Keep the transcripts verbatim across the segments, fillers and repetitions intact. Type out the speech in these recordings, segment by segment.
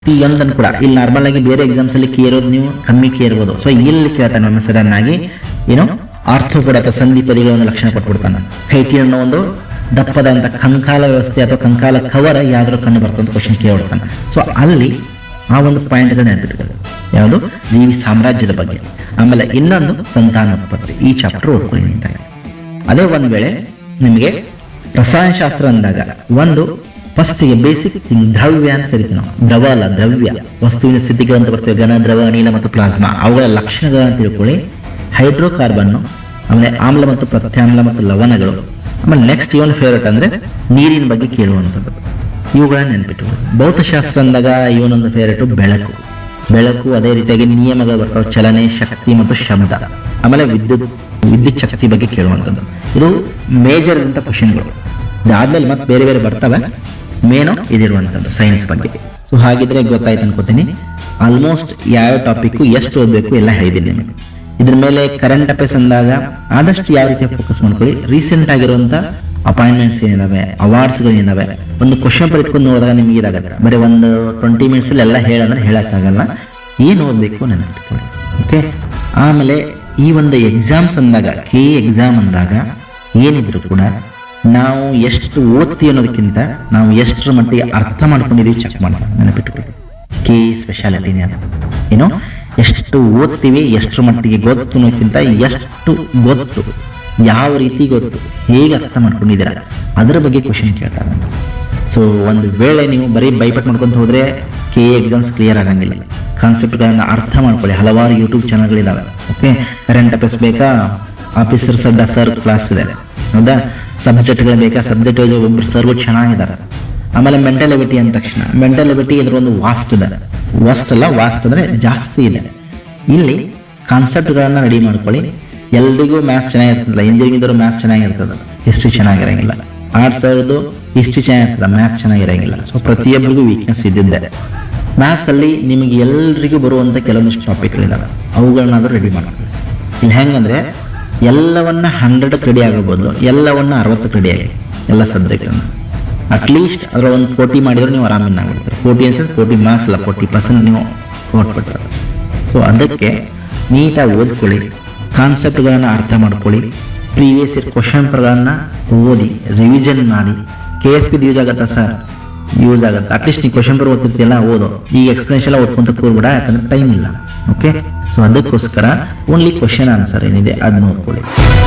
ಪ್ರತಿಯೊಂದನ್ನು ಕೂಡ ಇಲ್ಲಿ ನಾರ್ಮಲ್ ಆಗಿ ಬೇರೆ ಎಕ್ಸಾಮ್ಸ್ ಅಲ್ಲಿ ಕೇರೋದು ನೀವು ಕಮ್ಮಿ ಕೇರ್ಬೋದು. ಸೊ ಇಲ್ಲಿ ಕೇಳ್ತಾನೆ ನಮ್ಮ ಸಡನ್ ಆಗಿ ಏನು ಆರ್ಥೋಪೋಡ ಅಥವಾ ಸಂಧಿಪದಿಗಳ ಒಂದು ಲಕ್ಷಣ ಕೊಟ್ಬಿಡ್ತಾನೆ. ಕೈಟಿನ್ ಅನ್ನೋ ಒಂದು ದಪ್ಪದಂತ ಕಂಕಾಲ ವ್ಯವಸ್ಥೆ ಅಥವಾ ಕಂಕಾಲ ಕವರ್ ಯಾವ್ದಾದ್ರು ಕಂಡು ಬರ್ತಂತ ಕ್ವಶನ್ ಕೇಳ್ಬಿಡ್ತಾನೆ. ಸೊ ಅಲ್ಲಿ ಆ ಒಂದು ಪಾಯಿಂಟ್ಗಳು ನೆನಪಿಟ್ಕೊಳ್ಳಿ, ಯಾವುದು ಜೀವಿ ಸಾಮ್ರಾಜ್ಯದ ಬಗ್ಗೆ. ಆಮೇಲೆ ಇನ್ನೊಂದು ಸಂತಾನೋತ್ಪತ್ತಿ, ಈ ಚಾಪ್ಟರ್ ಓದ್ಕೊಳ್ಳಿ ನೀಟಾಗಿ. ಅದೇ ಒಂದ್ ವೇಳೆ ನಿಮಗೆ ರಸಾಯನಶಾಸ್ತ್ರ ಅಂದಾಗ ಒಂದು ಫಸ್ಟಿಗೆ ಬೇಸಿಕ್ ಥಿಂಗ್ ದ್ರವ್ಯ ಅಂತ ಕರಿತೀವಿ ನಾವು. ದ್ರವ ಅಲ್ಲ, ದ್ರವ್ಯ, ವಸ್ತುವಿನ ಸ್ಥಿತಿಗಳು ಅಂತ ಬರ್ತವೆ, ಘನ, ದ್ರವ, ಅನಿಲ ಮತ್ತು ಪ್ಲಾಸ್ಮಾ. ಅವುಗಳ ಲಕ್ಷಣಗಳನ್ನು ತಿಳ್ಕೊಳ್ಳಿ. ಹೈಡ್ರೋಕಾರ್ಬನ್ನು, ಆಮೇಲೆ ಆಮ್ಲ ಮತ್ತು ಪ್ರತ್ಯಾಮ್ಲ ಮತ್ತು ಲವಣಗಳು. ಆಮೇಲೆ ನೆಕ್ಸ್ಟ್ ಇವನ್ ಫೇವರೇಟ್ ಅಂದ್ರೆ ನೀರಿನ ಬಗ್ಗೆ ಕೇಳುವಂಥದ್ದು. ಇವುಗಳನ್ನ ನೆನ್ಪಿಟ್ಟುಕೊಳ್ಳಿ. ಭೌತಶಾಸ್ತ್ರ ಅಂದಾಗ ಇವನೊಂದು ಫೇವರೇಟು ಬೆಳಕು. ಬೆಳಕು ಅದೇ ರೀತಿಯಾಗಿ ನಿಯಮಗಳು ಬರ್ತಾವೆ, ಚಲನೆ, ಶಕ್ತಿ ಮತ್ತು ಶಬ್ದ. ಆಮೇಲೆ ವಿದ್ಯುತ್ ವಿದ್ಯುತ್ ಶಕ್ತಿ ಬಗ್ಗೆ ಕೇಳುವಂಥದ್ದು. ಇದು ಮೇಜರ್ ಅಂತ ಕ್ವಶನ್ಗಳು. ಇದಾದ್ಮೇಲೆ ಮತ್ತೆ ಬೇರೆ ಬೇರೆ ಬರ್ತವೆ, ಮೇನು ಇದಿರುವಂಥದ್ದು ಸೈನ್ಸ್ ಬಗ್ಗೆ. ಸೊ ಹಾಗಿದ್ರೆ ಗೊತ್ತಾಯ್ತು ಅನ್ಕೋತೀನಿ. ಆಲ್ಮೋಸ್ಟ್ ಯಾವ ಟಾಪಿಕ್ ಎಷ್ಟು ಓದಬೇಕು ಎಲ್ಲ ಹೇಳಿದ್ದೀನಿ ನಿಮಗೆ. ಇದ್ರ ಮೇಲೆ ಕರೆಂಟ್ ಅಫೇರ್ಸ್ ಅಂದಾಗ ಆದಷ್ಟು ಯಾವ ರೀತಿ ಫೋಕಸ್ ಮಾಡ್ಕೊಳ್ಳಿ. ರೀಸೆಂಟ್ ಆಗಿರುವಂತ ಅಪಾಯಿಂಟ್ಮೆಂಟ್ಸ್ ಏನಿದಾವೆ, ಅವಾರ್ಡ್ಸ್ಗಳು ಏನಿದಾವೆ, ಒಂದು ಕ್ವಶನ್ ಪೇಪರ್ ಇಟ್ಕೊಂಡು ನೋಡಿದಾಗ ನಿಮಗೆ ಇದಾಗುತ್ತೆ. ಬರೀ ಒಂದು ಟ್ವೆಂಟಿ ಮಿನಿಟ್ಸ್ ಅಲ್ಲಿ ಎಲ್ಲ ಹೇಳಂದ್ರೆ ಹೇಳಕ್ಕಾಗಲ್ಲ. ಏನು ಓದಬೇಕು ನೆನಪಿಟ್ಕೊಳ್ಳಿ. ಓಕೆ. ಆಮೇಲೆ ಈ ಒಂದು ಎಕ್ಸಾಮ್ಸ್ ಅಂದಾಗ, ಕೆ ಎಕ್ಸಾಮ್ ಅಂದಾಗ ಏನಿದ್ರು ಕೂಡ ನಾವು ಎಷ್ಟು ಓದ್ತೀವಿ ಅನ್ನೋದಕ್ಕಿಂತ ನಾವು ಎಷ್ಟರ ಮಟ್ಟಿಗೆ ಅರ್ಥ ಮಾಡ್ಕೊಂಡಿದೀವಿ ಚೆಕ್ ಮಾಡೋಣ, ನೆನಪಿಟ್ಕೊಳ್ಳಿ. ಕೆ ಸ್ಪೆಷಾಲಿಟಿನೇ ಅದು. ಏನು ಎಷ್ಟು ಓದ್ತೀವಿ, ಎಷ್ಟರ ಮಟ್ಟಿಗೆ ಗೊತ್ತು ಅನ್ನೋದಕ್ಕಿಂತ ಎಷ್ಟು ಗೊತ್ತು, ಯಾವ ರೀತಿ ಗೊತ್ತು, ಹೇಗೆ ಅರ್ಥ ಮಾಡ್ಕೊಂಡಿದ್ದೀರಾ ಅದರ ಬಗ್ಗೆ ಕ್ವಶನ್ ಕೇಳ್ತಾರೆ. ಸೊ ಒಂದು ವೇಳೆ ನೀವು ಬರೀ ಬೈಪಟ್ ಮಾಡ್ಕೊಂತ ಹೋದ್ರೆ ಕೆ ಎಕ್ಸಾಮ್ಸ್ ಕ್ಲಿಯರ್ ಆಗಂಗಿಲ್ಲ. ಕಾನ್ಸೆಪ್ಟ್ಗಳನ್ನ ಅರ್ಥ ಮಾಡ್ಕೊಳ್ಳಿ. ಹಲವಾರು ಯೂಟ್ಯೂಬ್ ಚಾನಲ್ಗಳಿದಾವೆ. ಓಕೆ. ಕರೆಂಟ್ ಅಫೇರ್ಸ್ ಬೇಕಾ, ಆಫೀಸರ್ಸ್ ಅಡ್ಡ ಸರ್ ಕ್ಲಾಸ್ ಇದೆ, ಹೌದಾ. ಸಬ್ಜೆಕ್ಟ್ಗಳು ಬೇಕಾ, ಸಬ್ಜೆಕ್ಟ್ ಒಬ್ಬರು ಸರ್ಗಳು ಚೆನ್ನಾಗಿದ್ದಾರೆ. ಆಮೇಲೆ ಮೆಂಟಲ್ ಎಬಿಲಿಟಿ ಅಂದ ತಕ್ಷಣ ಮೆಂಟಲ್ ಎಬಿಲಿಟಿ ಇದ್ರ ಒಂದು ವಾಸ್ಟ್ ಇದೆ. ವಾಸ್ಟ್ ಅಲ್ಲ, ವಾಸ್ಟ್ ಅಂದ್ರೆ ಜಾಸ್ತಿ ಇದೆ. ಇಲ್ಲಿ ಕಾನ್ಸೆಪ್ಟ್ಗಳನ್ನ ರೆಡಿ ಮಾಡ್ಕೊಳ್ಳಿ. ಎಲ್ರಿಗೂ ಮ್ಯಾಥ್ಸ್ ಚೆನ್ನಾಗಿರ್ತದಲ್ಲ, ಇಂಜಿನಿಯರಿಂಗ್ ಇದ್ದವರು ಮ್ಯಾಥ್ಸ್ ಚೆನ್ನಾಗಿರ್ತದ, ಹಿಸ್ಟ್ರಿ ಚೆನ್ನಾಗಿರಂಗಿಲ್ಲ. ಆರ್ಟ್ಸ್ ಅವ್ರದ್ದು ಹಿಸ್ಟ್ರಿ ಚೆನ್ನಾಗಿರ್ತದ, ಮ್ಯಾಥ್ಸ್ ಚೆನ್ನಾಗಿರಂಗಿಲ್ಲ. ಸೊ ಪ್ರತಿಯೊಬ್ಬರಿಗೂ ವೀಕ್ನೆಸ್ ಇದ್ದಿದ್ದೆ. ಮ್ಯಾಥ್ಸ್ ಅಲ್ಲಿ ನಿಮಗೆ ಎಲ್ರಿಗೂ ಬರುವಂತ ಕೆಲವೊಂದಿಷ್ಟು ಟಾಪಿಕ್ಗಳಿದಾವೆ, ಅವುಗಳನ್ನಾದ್ರೂ ರೆಡಿ ಮಾಡ್ಕೊಳ್ಳಿ. ಇಲ್ಲಿ ಹೆಂಗಂದ್ರೆ ಎಲ್ಲವನ್ನ ಹಂಡ್ರೆಡ್ ರೆಡಿ ಆಗಬಹುದು, ಎಲ್ಲವನ್ನ ಅರವತ್ತಕ್ಕೆ ರೆಡಿ ಆಗಿ ಎಲ್ಲ ಸಬ್ಜೆಕ್ಟ್ ಅಟ್ಲೀಸ್ಟ್ ಅದರ ಒಂದು ಫೋರ್ಟಿ ಮಾಡಿದ್ರೆ ನೀವು ಆರಾಮಿನ ಆಗ್ಬಿಡ್ತಾರೆ. ಫೋರ್ಟಿ ಅನ್ಸಸ್ ಫೋರ್ಟಿ ಮಾರ್ಕ್ಸ್ ಅಲ್ಲ, ಫೋರ್ಟಿ ಪರ್ಸೆಂಟ್ ನೀವು ಕೊಟ್ಬಿಟ್ರೆ. ಸೊ ಅದಕ್ಕೆ ನೀಟಾಗಿ ಓದ್ಕೊಳ್ಳಿ, ಕಾನ್ಸೆಪ್ಟ್ಗಳನ್ನ ಅರ್ಥ ಮಾಡ್ಕೊಳ್ಳಿ, ಪ್ರೀವಿಯಸ್ ಇಯರ್ ಕ್ವಶನ್ ಪೇಪರ್ಗಳನ್ನ ಓದಿ ರಿವಿಷನ್ ಮಾಡಿ. ಕೆ ಎಸ್ ಪಿದು ಯೂಸ್ ಆಗುತ್ತಾ ಸರ್? ಯೂಸ್ ಆಗುತ್ತೆ. ಅಟ್ಲೀಸ್ಟ್ ನೀವು ಕ್ವಶನ್ ಪೇಪರ್ ಓದ್ತಿರ್ತಿಯಲ್ಲ, ಓದೋ. ಈ ಎಕ್ಸ್ಪ್ಲೇಷನ್ ಎಲ್ಲ ಓದ್ಕೊಂತ ಕೂರ್ಬಿಡ, ಯಾಕಂದ್ರೆ ಟೈಮ್ ಇಲ್ಲ. ಓಕೆ. ಸೊ ಅದಕ್ಕೋಸ್ಕರ ಓನ್ಲಿ ಕ್ವಶನ್ ಆನ್ಸರ್ ಏನಿದೆ ಅದನ್ನ ಓದ್ಕೊಳ್ಳಿ.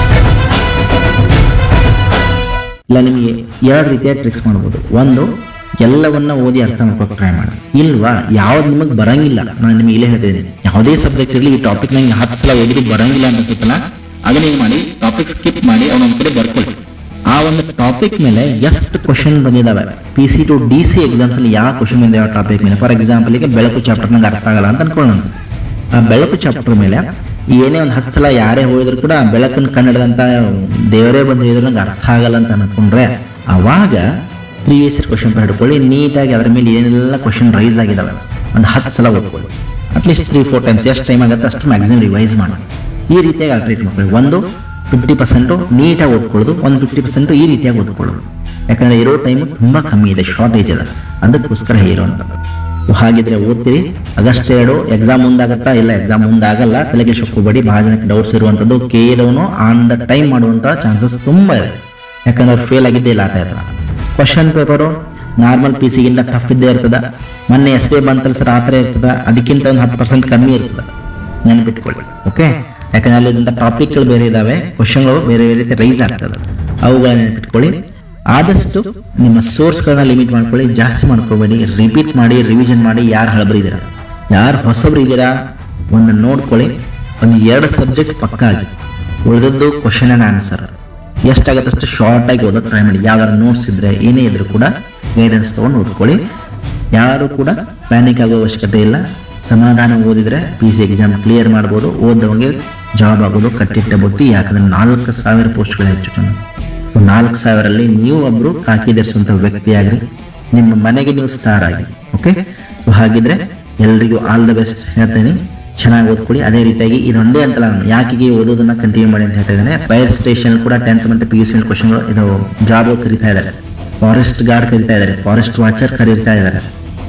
ಇಲ್ಲ ನಿಮಗೆ ಎರಡು ರೀತಿಯ ಟ್ರಿಕ್ಸ್ ಮಾಡ್ಬೋದು. ಒಂದು, ಎಲ್ಲವನ್ನ ಓದಿ ಅರ್ಥ ಮಾಡ್ಕೋಕೆ ಟ್ರೈ ಮಾಡಿ. ಇಲ್ವಾ ಯಾವ್ದು ನಿಮಗೆ ಬರಂಗಿಲ್ಲ, ನಾನು ನಿಮಗೆ ಇಲ್ಲೇ ಹೇಳ್ತಿದ್ದೀನಿ, ಯಾವುದೇ ಸಬ್ಜೆಕ್ಟ್ ಇರಲಿ ಈ ಟಾಪಿಕ್ ನಂಗೆ ಹತ್ತು ಸಲ ಓದಿದ್ರು ಬರಂಗಿಲ್ಲ ಅನ್ಸುತ್ತಲ್ಲ, ಅದನ್ನ ಏನು ಮಾಡಿ, ಟಾಪಿಕ್ ಸ್ಕಿಪ್ ಮಾಡಿ ಅವನೊಂದ್ ಕಡೆ ಬರ್ಕೊಳ್ಳಿ. ಆ ಒಂದು ಟಾಪಿಕ್ ಮೇಲೆ ಎಷ್ಟು ಕ್ವಶನ್ ಬಂದಿದಾವೆ, P C to D C exams ಅಲ್ಲಿ ಯಾವ ಕ್ವಶನ್ ಬಂದಿವೆ ಟಾಪಿಕ್ ಮೇಲೆ. ಫಾರ್ ಎಕ್ಸಾಂಪಲ್ ಈಗ ಬೆಳಕು ಚಾಪ್ಟರ್ ನಂಗೆ ಅರ್ಥ ಆಗಲ್ಲ ಅಂತ ಅನ್ಕೊಳ್ಳೋಣ. ಆ ಬೆಳಕು ಚಾಪ್ಟರ್ ಮೇಲೆ ಏನೇ ಒಂದು ಹತ್ತು ಸಲ ಯಾರೇ ಹೋಗಿದ್ರು ಕೂಡ ಬೆಳಕನ್ನು ಕನ್ನಡದಂತ ದೇವರೇ ಬಂದು ಹೇಳಿದ್ರು ನಂಗೆ ಅರ್ಥ ಆಗಲ್ಲ ಅಂತ ಅನ್ಕೊಂಡ್ರೆ, ಅವಾಗ ಪ್ರೀವಿಯಸ್ ಇಯರ್ ಕ್ವಶನ್ ಪೇಪರ್ ಹಿಡ್ಕೊಳ್ಳಿ. ನೀಟಾಗಿ ಅದರ ಮೇಲೆ ಏನೆಲ್ಲ ಕ್ವಶನ್ ರೈಸ್ ಆಗಿದಾವೆ ಒಂದು ಹತ್ತು ಸಲ ಓದ್ಕೊಳ್ಳಿ. ಅಟ್ಲೀಸ್ಟ್ ತ್ರೀ ಫೋರ್ ಟೈಮ್ಸ್, ಎಷ್ಟು ಟೈಮ್ ಆಗುತ್ತೆ ಅಷ್ಟು ಮ್ಯಾಕ್ಸಿಮಮ್ ರಿವೈಸ್ ಮಾಡಿ. ಈ ರೀತಿಯಾಗಿ ಅಲ್ಟ್ರೇಟ್ ಮಾಡ್ಕೊಳ್ಳಿ. ಒಂದು ಫಿಫ್ಟಿ ಪರ್ಸೆಂಟು ನೀಟಾಗಿ ಓದ್ಕೊಳ್ಳೋದು, ಒಂದು ಫಿಫ್ಟಿ ಪರ್ಸೆಂಟು ಈ ರೀತಿಯಾಗಿ ಓದ್ಕೊಳ್ಳೋದು. ಯಾಕಂದ್ರೆ ಇರೋ ಟೈಮು ತುಂಬ ಕಮ್ಮಿ ಇದೆ, ಶಾರ್ಟೇಜ್ ಇದೆ, ಅದಕ್ಕೋಸ್ಕರ ಇರೋವಂಥದ್ದು. ಸೊ ಹಾಗಿದ್ರೆ ಓದ್ತೀರಿ. ಆಗಸ್ಟ್ ಎರಡು ಎಕ್ಸಾಮ್ ಮುಂದಾಗತ್ತಾ? ಇಲ್ಲ, ಎಕ್ಸಾಮ್ ಮುಂದಾಗಲ್ಲ, ತಲೆಗೆ ಶೊಕ್ಕೋಬೇಡಿ. ಬಹಳ ಜನಕ್ಕೆ ಡೌಟ್ಸ್ ಇರುವಂಥದ್ದು, ಕೇದವನು ಆನ್ ದ ಟೈಮ್ ಮಾಡುವಂಥ ಚಾನ್ಸಸ್ ತುಂಬ ಇದೆ. ಯಾಕಂದ್ರೆ ಅವ್ರು ಫೇಲ್ ಆಗಿದ್ದೇ ಇಲ್ಲ ಆಟ ಇರ್ತದೆ. Question paper normal P ಸಿಗಿಂತ tough ಇದ್ದೇ ಇರ್ತದೆ. ಮೊನ್ನೆ ಎಷ್ಟೇ ಬಂತಲ್ಲ ಸರ್ ಆ ಥರ ಇರ್ತದೆ, ಅದಕ್ಕಿಂತ ಒಂದು ಹತ್ತು ಪರ್ಸೆಂಟ್ ಕಮ್ಮಿ ಇರ್ತದೆ, ನೆನಪಿಟ್ಕೊಳ್ಳಿ. ಓಕೆ. ಯಾಕಂದ್ರೆ ಅಲ್ಲಿದ್ದಂಥ ಟಾಪಿಕ್ಗಳು ಬೇರೆ ಇದಾವೆ, ಕ್ವಶನ್ಗಳು ಬೇರೆ ಬೇರೆ ರೀತಿ ರೈಸ್ ಆಗ್ತದೆ, ಅವುಗಳನ್ನ ನೆನಪಿಟ್ಕೊಳ್ಳಿ. ಆದಷ್ಟು ನಿಮ್ಮ ಸೋರ್ಸ್ಗಳನ್ನ ಲಿಮಿಟ್ ಮಾಡ್ಕೊಳ್ಳಿ, ಜಾಸ್ತಿ ಮಾಡ್ಕೋಬೇಡಿ. ರಿಪೀಟ್ ಮಾಡಿ, ರಿವಿಷನ್ ಮಾಡಿ. ಯಾರು ಹಳಬರಿದ್ದೀರಾ, ಯಾರು ಹೊಸಬ್ರು ಇದ್ದೀರಾ ಒಂದು ನೋಡ್ಕೊಳ್ಳಿ. ಒಂದು ಎರಡು ಸಬ್ಜೆಕ್ಟ್ ಪಕ್ಕ ಆಗಿ, ಉಳಿದದ್ದು ಕ್ವಶನ್ ಆ್ಯಂಡ್ ಆನ್ಸರ್ ಎಷ್ಟಾಗತ್ತಷ್ಟು ಶಾರ್ಟ್ ಆಗಿ ಓದೋಕೆ ಟ್ರೈ ಮಾಡಿ. ಯಾವ್ದಾದ್ರು ನೋಟ್ಸ್ ಇದ್ರೆ ಏನೇ ಇದ್ರು ಕೂಡ ಗೈಡೆನ್ಸ್ ತೊಗೊಂಡು ಓದ್ಕೊಳ್ಳಿ. ಯಾರು ಕೂಡ ಪ್ಯಾನಿಕ್ ಆಗೋ ಅವಶ್ಯಕತೆ ಇಲ್ಲ. ಸಮಾಧಾನ ಓದಿದ್ರೆ ಪಿ ಸಿ ಎಕ್ಸಾಮ್ ಕ್ಲಿಯರ್ ಮಾಡ್ಬೋದು. ಓದೋಂಗೆ ಜಾಬ್ ಆಗೋದು ಕಟ್ಟಿಟ್ಟ ಬುತ್ತಿ. ಯಾಕಂದ್ರೆ ನಾಲ್ಕು ಸಾವಿರ ಪೋಸ್ಟ್ಗಳು ಹೆಚ್ಚು. ಸೊ ನಾಲ್ಕು ಸಾವಿರಲ್ಲಿ ನೀವು ಒಬ್ರು ಕಾಕಿ ಧರಿಸುವಂತ ವ್ಯಕ್ತಿ ಆಗ್ರಿ, ನಿಮ್ಮ ಮನೆಗೆ ನೀವು ಸ್ಟಾರ್ ಆಗಿ. ಓಕೆ. ಸೊ ಹಾಗಿದ್ರೆ ಎಲ್ರಿಗೂ ಆಲ್ ದ ಬೆಸ್ಟ್ ಹೇಳ್ತೇನೆ. ಚೆನ್ನಾಗಿ ಓದ್ಕೊಳ್ಳಿ. ಅದೇ ರೀತಿಯಾಗಿ ಇದೊಂದೇ ಅಂತಲ್ಲ, ನಾನು ಯಾಕೆ ಓದೋದನ್ನ ಕಂಟಿನ್ಯೂ ಮಾಡಿ ಅಂತ ಹೇಳ್ತಾ ಇದ್ದೇನೆ. ಫೈರ್ ಸ್ಟೇಷನ್ ಕೂಡ ಟೆಂತ್ ಮತ್ತೆ ಪಿ ಯು ಸಿ ಕ್ವಶನ್ಗಳು ಇದು ಜಾಬ್ ಕರಿತಾ ಇದ್ದಾರೆ. ಫಾರೆಸ್ಟ್ ಗಾರ್ಡ್ ಕರಿತಾ ಇದ್ದಾರೆ, ಫಾರೆಸ್ಟ್ ವಾಚರ್ ಕರೀತಾ ಇದ್ದಾರೆ.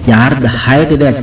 ಯಾರ್ದು ಹೈಟ್ ಇದೆ